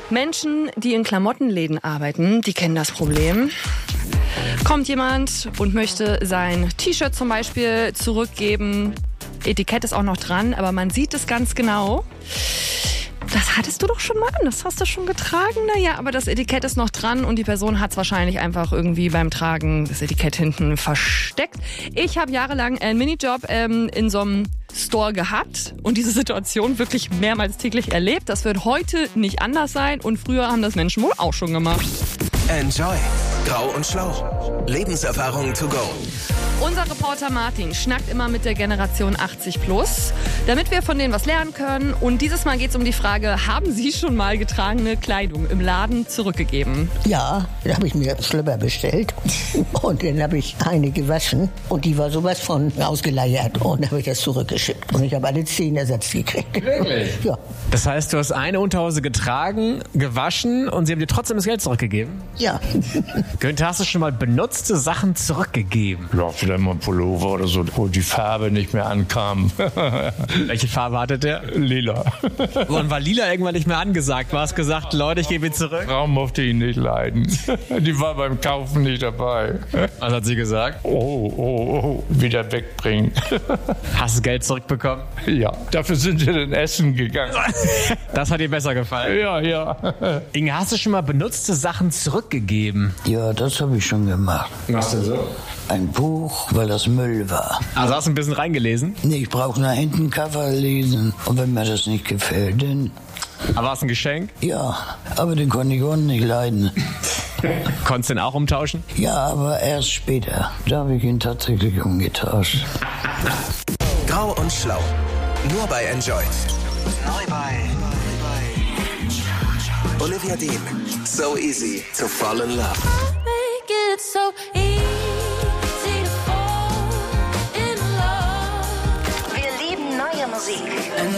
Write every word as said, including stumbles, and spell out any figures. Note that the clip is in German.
Menschen, die in Klamottenläden arbeiten, die kennen das Problem. Kommt jemand und möchte sein T-Shirt zum Beispiel zurückgeben. Etikett ist auch noch dran, aber man sieht es ganz genau. Das hattest du doch schon mal an, das hast du schon getragen. Naja, aber das Etikett ist noch dran und die Person hat es wahrscheinlich einfach irgendwie beim Tragen das Etikett hinten versteckt. Ich habe jahrelang einen Minijob ähm, in so einem Store gehabt und diese Situation wirklich mehrmals täglich erlebt. Das wird heute nicht anders sein und früher haben das Menschen wohl auch schon gemacht. Enjoy. Grau und Schlau. Lebenserfahrung to go. Unser Reporter Martin schnackt immer mit der Generation achtzig plus, damit wir von denen was lernen können. Und dieses Mal geht es um die Frage, haben Sie schon mal getragene Kleidung im Laden zurückgegeben? Ja, da habe ich mir einen Schlüpper bestellt und dann habe ich eine gewaschen und die war sowas von ausgeleiert und dann habe ich das zurückgeschickt. Und ich habe alle zehn Ersatz gekriegt. Wirklich? Ja. Das heißt, du hast eine Unterhose getragen, gewaschen und sie haben dir trotzdem das Geld zurückgegeben? Ja. Günther, hast du schon mal benutzte Sachen zurückgegeben? Ja, vielleicht mal ein Pullover oder so, wo die Farbe nicht mehr ankam. Welche Farbe hatte der? Lila. Und war Lila irgendwann nicht mehr angesagt? Du hast gesagt, Leute, ich gebe ihn zurück? Frau mochte ihn nicht leiden. Die war beim Kaufen nicht dabei. Was hat sie gesagt? Oh, oh, oh, wieder wegbringen. Hast du Geld zurückbekommen? Ja, dafür sind wir dann essen gegangen. Das hat dir besser gefallen? Ja, ja. Inge, hast du schon mal benutzte Sachen zurückgegeben? Ja, das habe ich schon gemacht. Was denn so? Ein Buch, weil das Müll war. Also hast du ein bisschen reingelesen? Nee, ich brauche nach hinten Cover lesen. Und wenn mir das nicht gefällt, dann... Aber war es ein Geschenk? Ja, aber den konnte ich auch nicht leiden. Konntest du den auch umtauschen? Ja, aber erst später. Da habe ich ihn tatsächlich umgetauscht. Grau und Schlau. Nur bei Enjoy. Neu bei Olivia Dean. So easy to fall in love. Make it so easy.